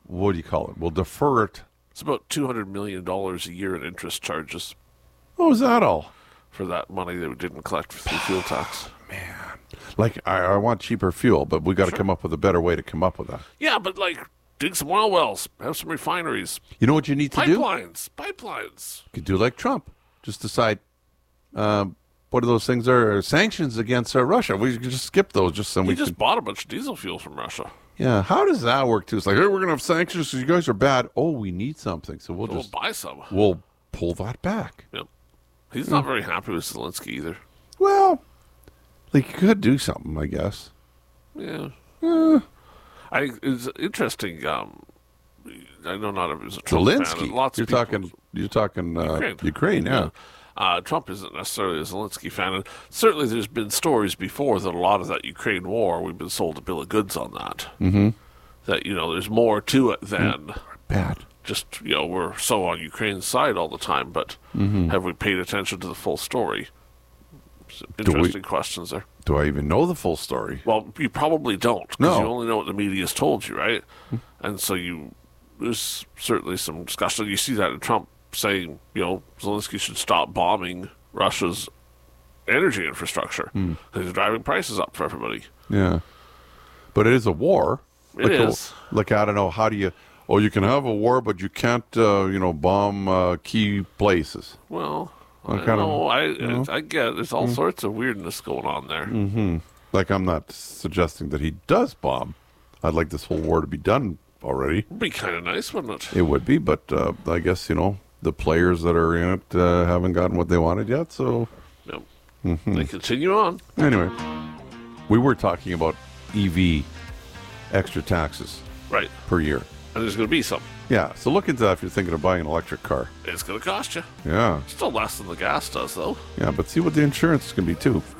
what do you call it? We'll defer it. It's about $200 million a year in interest charges Oh, is that all? for that money that we didn't collect for the fuel tax. Like, I want cheaper fuel, but we got to come up with a better way to come up with that. Yeah, but like, dig some oil wells, have some refineries, You know what you need to do? pipelines. You could do like Trump. Just decide, what are those things are? Sanctions against Russia. We could just skip those just so We we just can. bought a bunch of diesel fuel from Russia. Yeah, how does that work too? It's like, hey, we're going to have sanctions because you guys are bad. Oh, we need something. So we'll So we'll just, buy some. we'll pull that back. Yep. He's not very happy with Zelensky either. Well, like, you could do something, I guess. Yeah. I it's interesting. I know not everyone's a Trump fan. Zelensky. and Lots You're of people, talking. You're talking. Ukraine. Ukraine. Yeah. Trump isn't necessarily a Zelensky fan, and certainly there's been stories before that a lot of that Ukraine war, we've been sold a bill of goods on that. Mm-hmm. That there's more to it than Bad. just we're so on Ukraine's side all the time, but have we paid attention to the full story? Some interesting questions there. Do I even know the full story? Well, you probably don't, because No. you only know what the media's told you, right? And so there's certainly some discussion. You see that in Trump saying, Zelensky should stop bombing Russia's energy infrastructure because he's driving prices up for everybody. Yeah. But it is a war. It is. Like, I don't know. How do you? Oh, you can have a war, but you can't, bomb key places. Well, I I kinda- know. I get it. There's all sorts of weirdness going on there. Like, I'm not suggesting that he does bomb. I'd like this whole war to be done already. It'd be kind of nice, wouldn't it? It would be, but I guess, the players that are in it haven't gotten what they wanted yet. So, Yep. They continue on. anyway, we were talking about EV extra taxes Right. per year. And there's going to be some. Yeah, so look into that if you're thinking of buying an electric car. It's going to cost you. Yeah, Still less than the gas does, though. yeah, but see what the insurance is going to be too.